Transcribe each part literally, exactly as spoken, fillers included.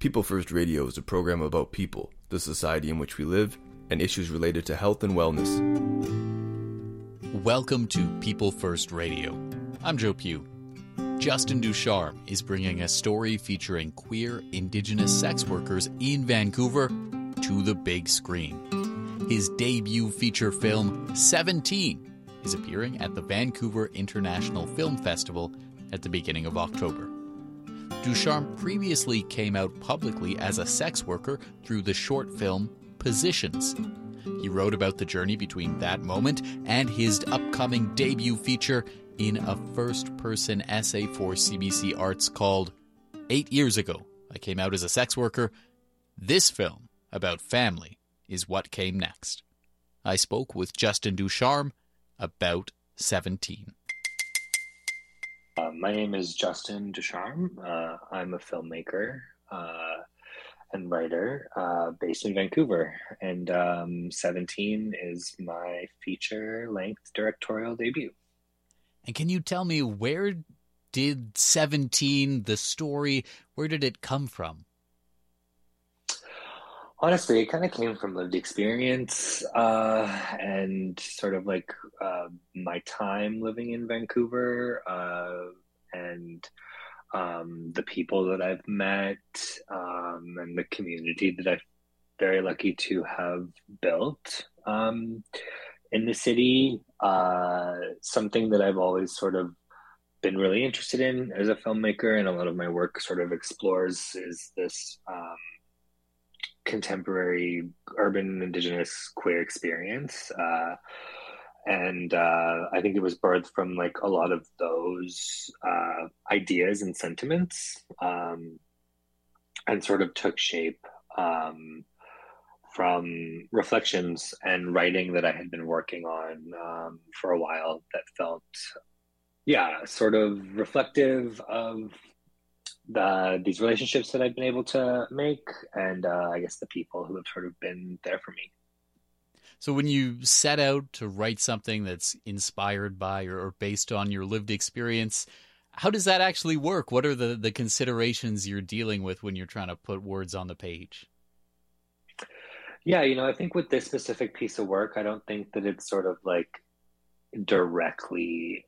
People First Radio is a program about people, the society in which we live, and issues related to health and wellness. Welcome to People First Radio. I'm Joe Pugh. Justin Ducharme is bringing a story featuring queer Indigenous sex workers in Vancouver to the big screen. His debut feature film, seventeen, is appearing at the Vancouver International Film Festival at the beginning of October. Ducharme previously came out publicly as a sex worker through the short film Positions. He wrote about the journey between that moment and his upcoming debut feature in a first-person essay for C B C Arts called Eight Years Ago, I Came Out as a Sex Worker. This film about family is what came next. I spoke with Justin Ducharme about seventeen. Uh, my name is Justin Ducharme. Uh, I'm a filmmaker uh, and writer uh, based in Vancouver. And um, seventeen is my feature-length directorial debut. And can you tell me, where did seventeen, the story, where did it come from? Honestly, it kind of came from lived experience uh, and sort of like uh, my time living in Vancouver uh, and um, the people that I've met um, and the community that I'm very lucky to have built um, in the city. Uh, something that I've always sort of been really interested in as a filmmaker, and a lot of my work sort of explores is this um, contemporary urban Indigenous queer experience. Uh, and uh, I think it was birthed from like a lot of those uh, ideas and sentiments um, and sort of took shape um, from reflections and writing that I had been working on um, for a while that felt, yeah, sort of reflective of the these relationships that I've been able to make, and uh, I guess the people who have sort of been there for me. So when you set out to write something that's inspired by or based on your lived experience, how does that actually work? What are the, the considerations you're dealing with when you're trying to put words on the page? Yeah, you know, I think with this specific piece of work, I don't think that it's sort of like directly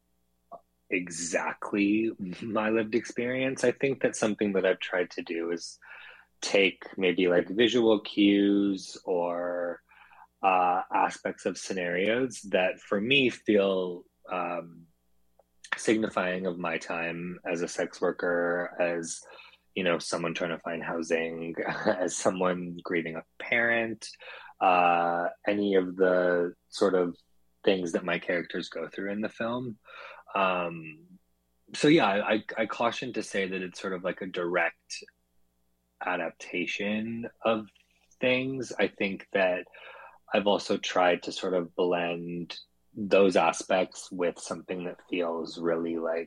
exactly my lived experience. I think that something that I've tried to do is take maybe like visual cues or uh, aspects of scenarios that for me feel um, signifying of my time as a sex worker, as, you know, someone trying to find housing, as someone grieving a parent, uh, any of the sort of things that my characters go through in the film. Um, so yeah, I, I caution to say that it's sort of like a direct adaptation of things. I think that I've also tried to sort of blend those aspects with something that feels really like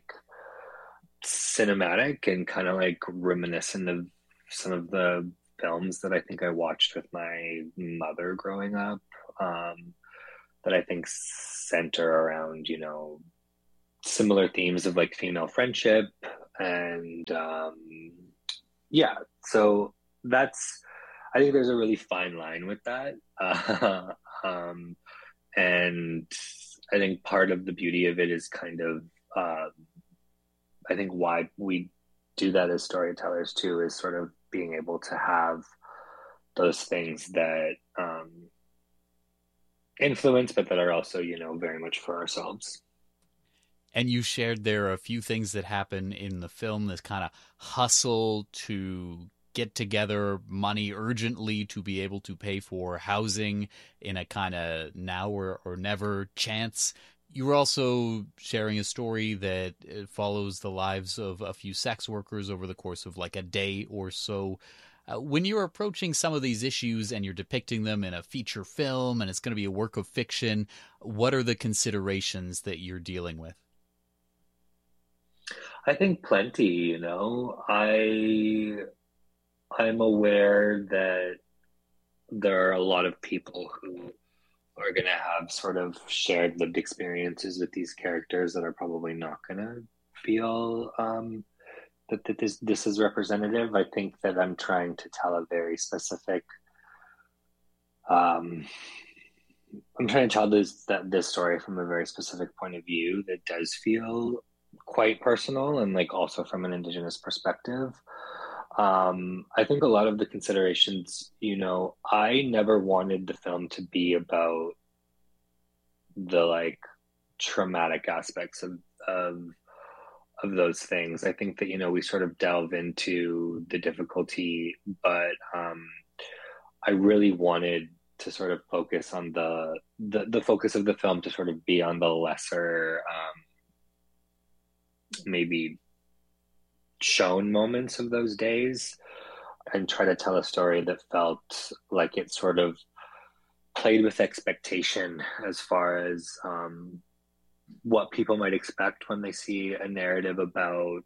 cinematic and kind of like reminiscent of some of the films that I think I watched with my mother growing up, um, that I think center around, you know, similar themes of like female friendship and um yeah so that's I think there's a really fine line with that uh, um and I think part of the beauty of it is kind of um I think why we do that as storytellers too, is sort of being able to have those things that um influence but that are also, you know, very much for ourselves. And you shared there are a few things that happen in the film, this kind of hustle to get together money urgently to be able to pay for housing in a kind of now or, or never chance. You were also sharing a story that follows the lives of a few sex workers over the course of like a day or so. Uh, when you're approaching some of these issues and you're depicting them in a feature film and it's going to be a work of fiction, what are the considerations that you're dealing with? I think plenty, you know. I I'm aware that there are a lot of people who are going to have sort of shared lived experiences with these characters that are probably not going to feel um, that, that this this is representative. I think that I'm trying to tell a very specific. Um, I'm trying to tell this that this story from a very specific point of view that does feel quite personal, and like also from an Indigenous perspective. Um, I think a lot of the considerations, you know, I never wanted the film to be about the like traumatic aspects of of of those things. I think that, you know, we sort of delve into the difficulty, but um, I really wanted to sort of focus on the, the the focus of the film to sort of be on the lesser um, maybe shown moments of those days, and try to tell a story that felt like it sort of played with expectation as far as um, what people might expect when they see a narrative about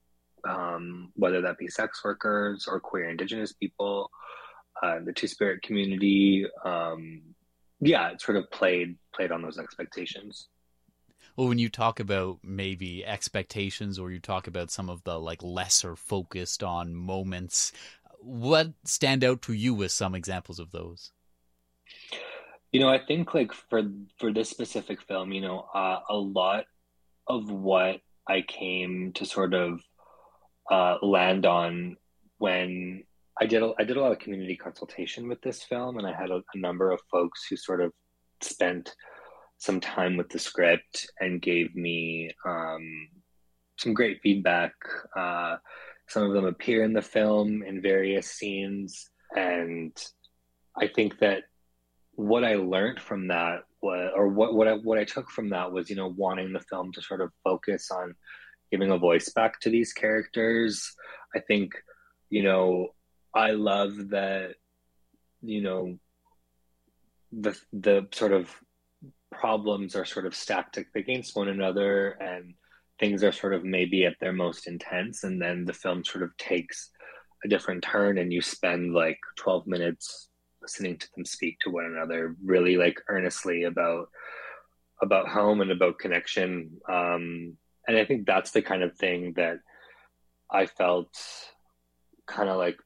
um, whether that be sex workers or queer Indigenous people, uh, the Two-Spirit community. Um, yeah, it sort of played played on those expectations. Well, when you talk about maybe expectations, or you talk about some of the like lesser focused on moments, what stand out to you as some examples of those? You know, I think like for for this specific film, you know, uh, a lot of what I came to sort of uh, land on when I did a, I did a lot of community consultation with this film, and I had a, a number of folks who sort of spent some time with the script and gave me um, some great feedback. Uh, some of them appear in the film in various scenes, and I think that what I learned from that was, or what what I what I took from that was, you know, wanting the film to sort of focus on giving a voice back to these characters. I think, you know, I love that, you know, the the sort of problems are sort of stacked against one another, and things are sort of maybe at their most intense, and then the film sort of takes a different turn, and you spend like twelve minutes listening to them speak to one another really like earnestly about about home and about connection. Um, and I think that's the kind of thing that I felt kind of like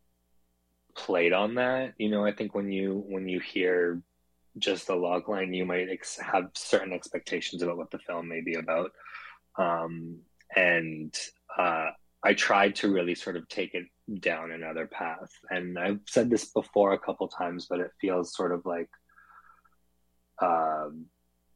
played on that. You know, I think when you when you hear just the log line, you might ex- have certain expectations about what the film may be about. Um, and uh, I tried to really sort of take it down another path. And I've said this before a couple times, but it feels sort of like um,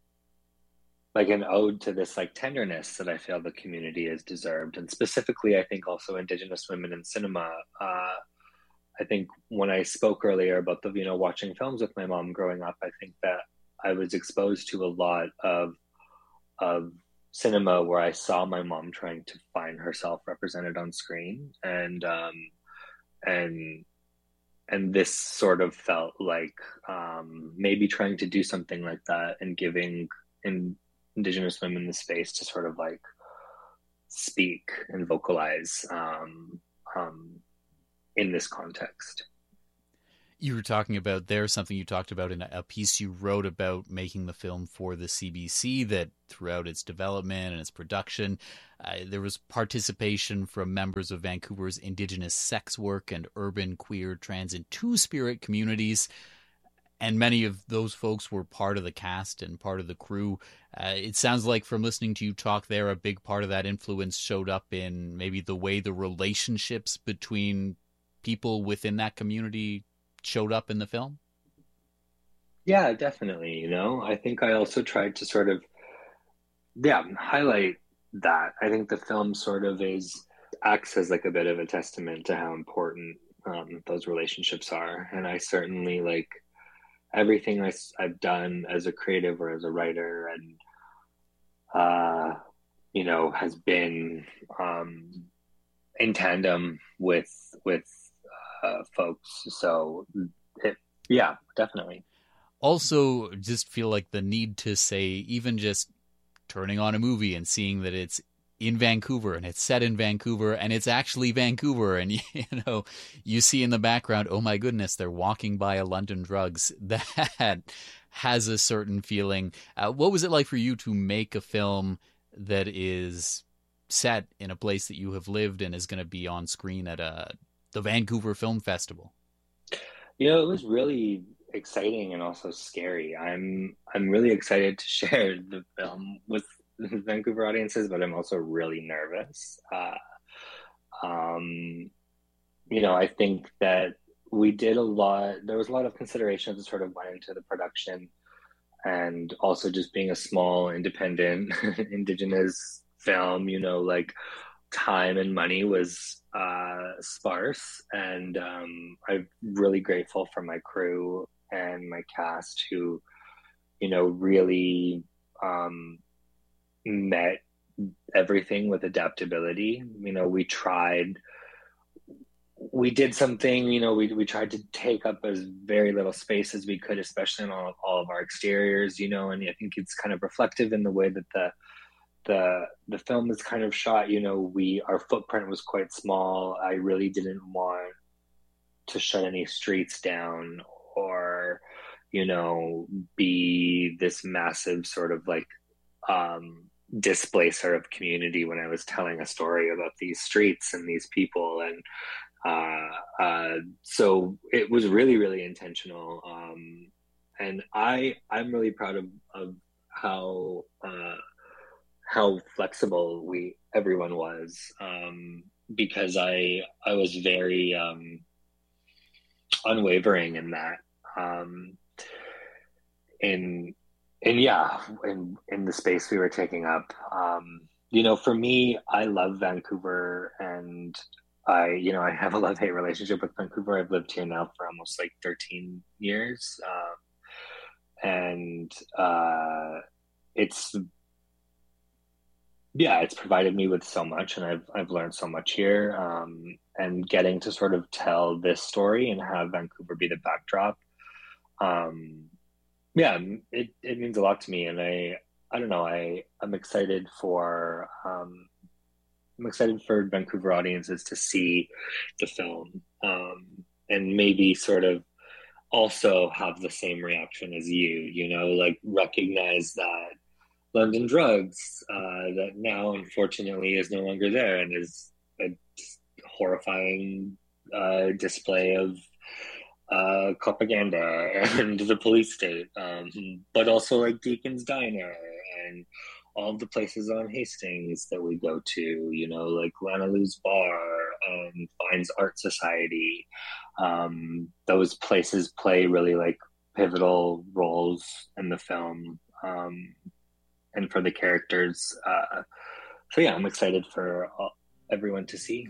like an ode to this like tenderness that I feel the community has deserved. And specifically, I think also Indigenous women in cinema. Uh, I think when I spoke earlier about the, you know, watching films with my mom growing up, I think that I was exposed to a lot of of cinema where I saw my mom trying to find herself represented on screen, and um, and and this sort of felt like um, maybe trying to do something like that and giving in, Indigenous women the space to sort of like speak and vocalize. Um, um, in this context. You were talking about there something you talked about in a piece you wrote about making the film for the C B C, that throughout its development and its production, uh, there was participation from members of Vancouver's Indigenous sex work and urban, queer, trans, and Two-Spirit communities. And many of those folks were part of the cast and part of the crew. Uh, it sounds like from listening to you talk there, a big part of that influence showed up in maybe the way the relationships between people within that community showed up in the film? Yeah, definitely. You know, I think I also tried to sort of, yeah, highlight that. I think the film sort of is, acts as like a bit of a testament to how important um, those relationships are. And I certainly like everything I, I've done as a creative or as a writer and, uh, you know, has been um, in tandem with, with, Uh, folks. So it, yeah, definitely. Also, just feel like the need to say, even just turning on a movie and seeing that it's in Vancouver and it's set in Vancouver and it's actually Vancouver, and you know, you see in the background, oh my goodness, they're walking by a London Drugs, that has a certain feeling. Uh, what was it like for you to make a film that is set in a place that you have lived and is going to be on screen at a the Vancouver Film Festival? You know, it was really exciting and also scary. I'm I'm really excited to share the film with Vancouver audiences, but I'm also really nervous. Uh, um, you know, I think that we did a lot. There was a lot of consideration that sort of went into the production, and also just being a small, independent, Indigenous film. You know, like time and money was uh, sparse, and um, I'm really grateful for my crew and my cast who, you know, really um, met everything with adaptability. You know, we tried, we did something, you know, we, we tried to take up as very little space as we could, especially in all, all of our exteriors, you know, and I think it's kind of reflective in the way that the the the film is kind of shot. You know, we our footprint was quite small. I really didn't want to shut any streets down or, you know, be this massive sort of like um displacer of community when I was telling a story about these streets and these people. And uh uh so it was really, really intentional. Um and I I'm really proud of of how uh how flexible we everyone was, um, because I I was very um, unwavering in that, um, in in yeah in in the space we were taking up. Um, you know, for me, I love Vancouver, and I you know I have a love hate relationship with Vancouver. I've lived here now for almost like thirteen years, um, and uh, it's. Yeah, it's provided me with so much, and I've I've learned so much here. Um, and getting to sort of tell this story and have Vancouver be the backdrop, um, yeah, it it means a lot to me. And I I don't know, I I'm excited for um, I'm excited for Vancouver audiences to see the film, um, and maybe sort of also have the same reaction as you. You know, like recognize that London Drugs, uh, that now unfortunately is no longer there and is a horrifying uh, display of uh, propaganda and the police state, um, but also like Deacon's Diner and all of the places on Hastings that we go to, you know, like Lana Lou's Bar and Fines Art Society. Um, those places play really like pivotal roles in the film. Um, and for the characters. Uh, so yeah, I'm excited for all, everyone to see.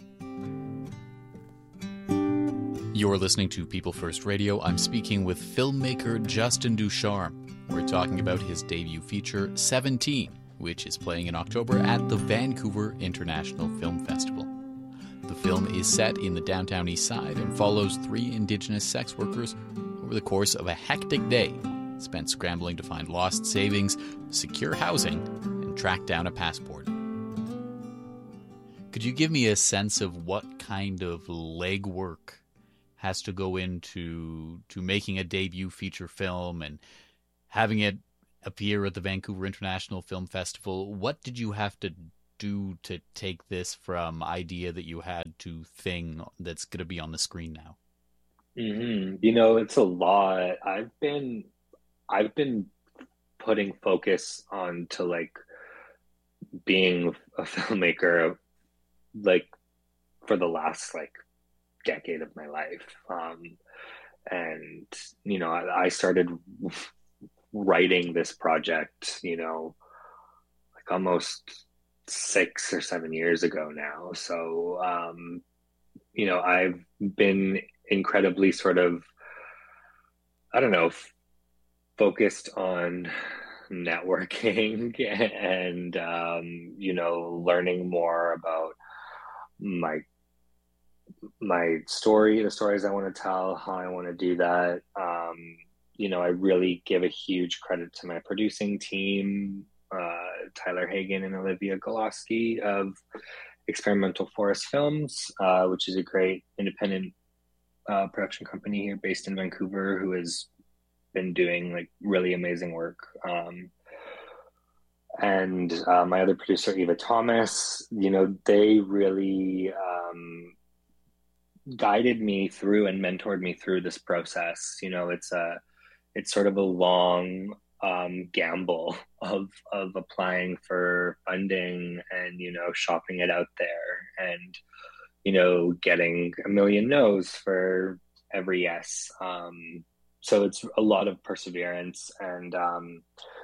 You're listening to People First Radio. I'm speaking with filmmaker Justin Ducharme. We're talking about his debut feature, seventeen, which is playing in October at the Vancouver International Film Festival. The film is set in the downtown east side and follows three Indigenous sex workers over the course of a hectic day spent scrambling to find lost savings, secure housing, and track down a passport. Could you give me a sense of what kind of legwork has to go into to making a debut feature film and having it appear at the Vancouver International Film Festival? What did you have to do to take this from idea that you had to thing that's going to be on the screen now? Mm-hmm. You know, it's a lot. I've been I've been putting focus on to like being a filmmaker like for the last like decade of my life. Um, and, you know, I, I started writing this project, you know, like almost six or seven years ago now. So, um, you know, I've been incredibly sort of, I don't know, focused on networking and um, you know, learning more about my my story, the stories I want to tell, how I want to do that. Um, you know, I really give a huge credit to my producing team, uh, Tyler Hagen and Olivia Goloski of Experimental Forest Films, uh, which is a great independent uh, production company here based in Vancouver, who has been doing like really amazing work. Um, and uh, my other producer, Eva Thomas, you know, they really um, guided me through and mentored me through this process. You know, it's a, it's sort of a long um, gamble of of applying for funding and, you know, shopping it out there and, you know, getting a million no's for every yes. Um, so it's a lot of perseverance and um,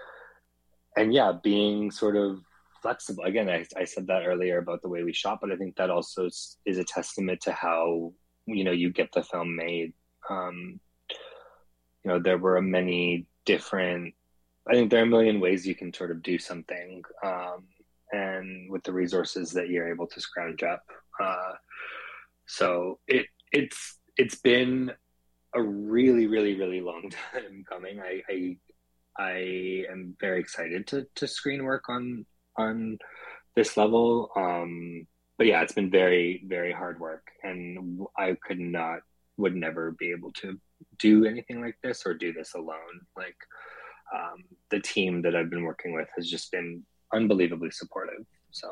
and yeah, being sort of flexible. Again, I, I said that earlier about the way we shop, but I think that also is, is a testament to how, you know, you get the film made. Um, you know, there were many different, I think there are a million ways you can sort of do something. Um, and with the resources that you're able to scrounge up. Uh, so it, it's, it's been a really, really, really long time coming. I, I, I am very excited to, to screen work on, on this level. Um, but yeah, it's been very, very hard work, and I could not, would never be able to do anything like this or do this alone. Like, um, the team that I've been working with has just been unbelievably supportive. So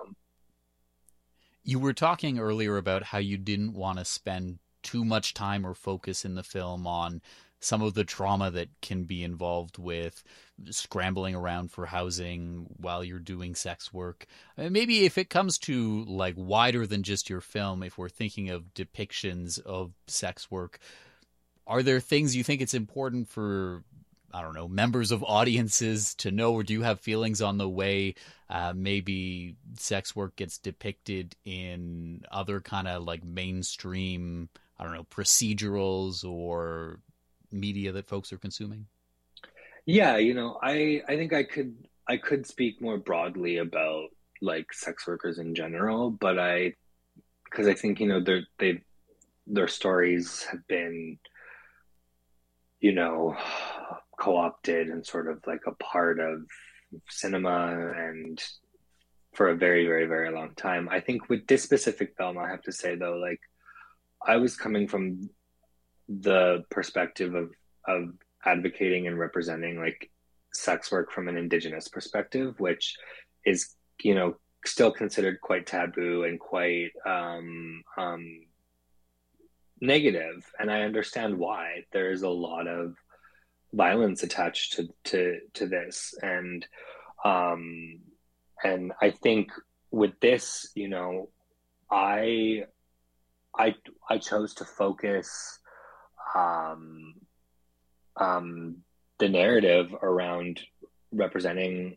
you were talking earlier about how you didn't want to spend too much time or focus in the film on some of the trauma that can be involved with scrambling around for housing while you're doing sex work. Maybe if it comes to like wider than just your film, if we're thinking of depictions of sex work, are there things you think it's important for, I don't know, members of audiences to know, or do you have feelings on the way uh, maybe sex work gets depicted in other kind of like mainstream, I don't know, procedurals or media that folks are consuming? Yeah, you know, I I think I could I could speak more broadly about like sex workers in general, but I because I think, you know, their they their stories have been, you know, co-opted and sort of like a part of cinema and for a very, very, very long time. I think with this specific film, I have to say though, like I was coming from the perspective of of advocating and representing like sex work from an Indigenous perspective, which is, you know, still considered quite taboo and quite um, um, negative. And I understand why. There is a lot of violence attached to to to this, and um, and I think with this, you know, I I I chose to focus um, um, the narrative around representing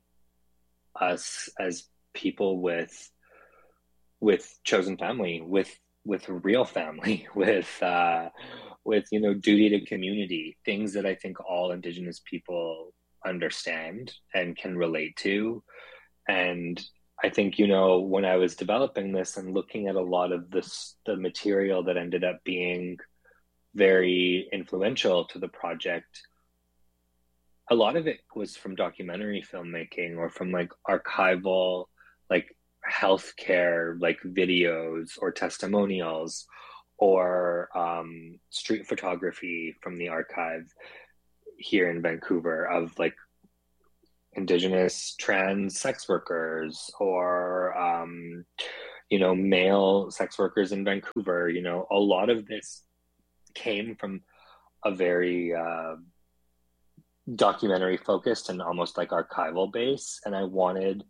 us as people with with chosen family, with with real family, with uh, with, you know, duty to community, things that I think all Indigenous people understand and can relate to. And I think, you know, when I was developing this and looking at a lot of this, the material that ended up being very influential to the project, a lot of it was from documentary filmmaking or from like archival, like healthcare, like videos or testimonials, or um, street photography from the archive here in Vancouver of like Indigenous trans sex workers, or um, you know, male sex workers in Vancouver. You know, a lot of this came from a very uh, documentary focused and almost like archival base, and I wanted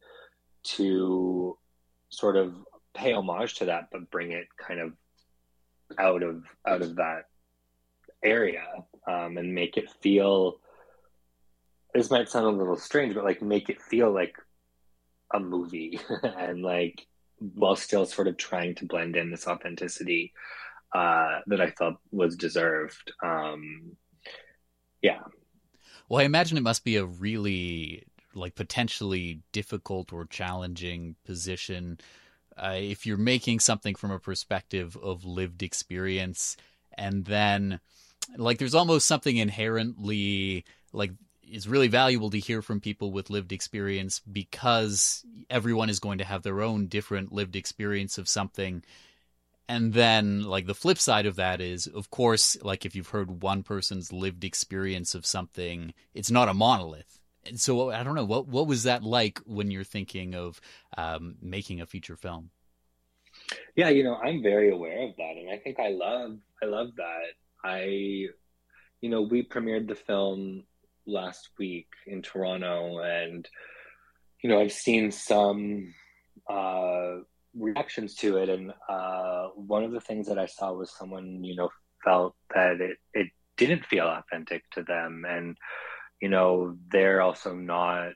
to sort of pay homage to that, but bring it kind of out of out of that area, um, and make it feel, this might sound a little strange, but like make it feel like a movie and like while still sort of trying to blend in this authenticity uh, that I felt was deserved. Um, yeah. Well, I imagine it must be a really like potentially difficult or challenging position uh, if you're making something from a perspective of lived experience, and then like there's almost something inherently like it's really valuable to hear from people with lived experience because everyone is going to have their own different lived experience of something. And then like the flip side of that is, of course, like if you've heard one person's lived experience of something, it's not a monolith. And so I don't know, what what was that like when you're thinking of um, making a feature film? Yeah, you know, I'm very aware of that, and I think I love I love that. I, you know, we premiered the film last week in Toronto, and you know, I've seen some uh, reactions to it, and uh, one of the things that I saw was someone, you know, felt that it it didn't feel authentic to them, and you know, they're also not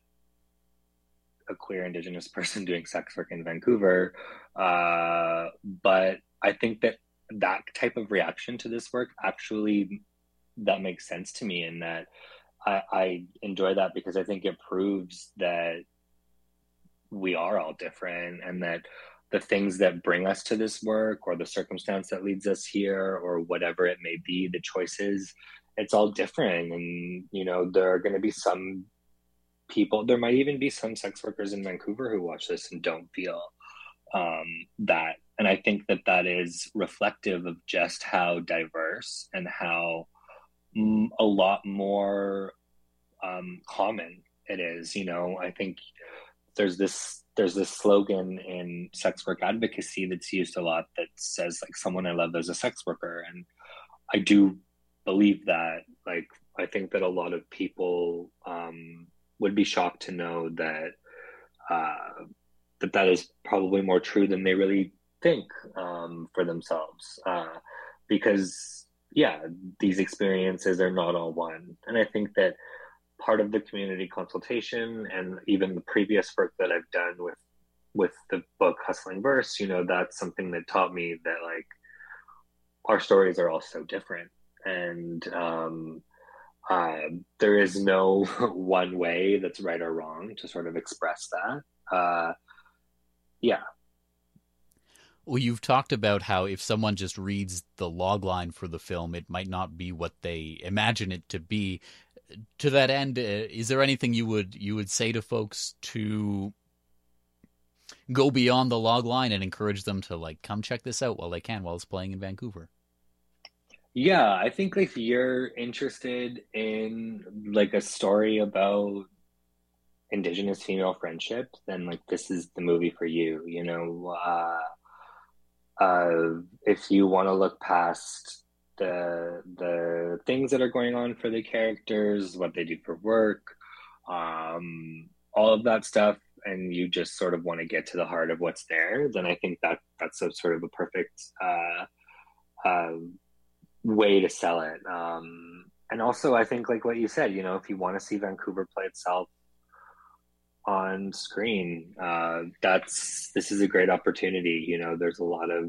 a queer Indigenous person doing sex work in Vancouver. Uh, but I think that that type of reaction to this work actually that makes sense to me, and that I, I enjoy that because I think it proves that we are all different, and that the things that bring us to this work, or the circumstance that leads us here, or whatever it may be, the choices, it's all different. And you know, there are going to be some people, there might even be some sex workers in Vancouver who watch this and don't feel um, that. And I think that that is reflective of just how diverse and how mm, a lot more um, common it is. You know, I think there's this there's this slogan in sex work advocacy that's used a lot that says like, someone I love is a sex worker. And I do believe that. Like, I think that a lot of people um, would be shocked to know that uh, that that is probably more true than they really think um, for themselves. Uh, because, yeah, these experiences are not all one. And I think that part of the community consultation and even the previous work that I've done with with the book Hustling Verse, you know, that's something that taught me that like our stories are all so different. And um, uh, there is no one way that's right or wrong to sort of express that. Uh, yeah. Well, you've talked about how if someone just reads the logline for the film, it might not be what they imagine it to be. To that end, uh, is there anything you would you would say to folks to go beyond the logline and encourage them to like come check this out while they can, while it's playing in Vancouver? Yeah, I think if you're interested in like a story about Indigenous female friendship, then like this is the movie for you. You know, uh, uh, if you want to look past the the things that are going on for the characters, what they do for work, um, all of that stuff, and you just sort of want to get to the heart of what's there, then I think that that's a sort of a perfect uh, uh, way to sell it. Um, and also, I think like what you said, you know, if you want to see Vancouver play itself on screen, uh, that's this is a great opportunity. You know, there's a lot of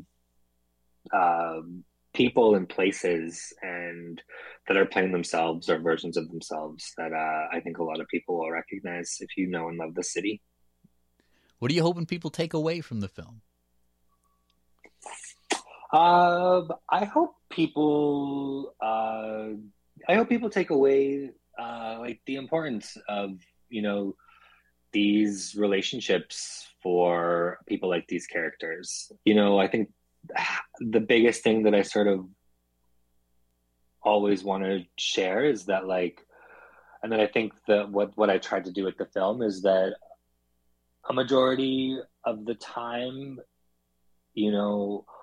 um, people and places and that are playing themselves or versions of themselves that uh, I think a lot of people will recognize if you know and love the city. What are you hoping people take away from the film? Uh, I hope people, uh, I hope people take away uh, like the importance of, you know, these relationships for people like these characters. You know, I think the biggest thing that I sort of always want to share is that like, and then I think that what, what I tried to do with the film is that a majority of the time, you know,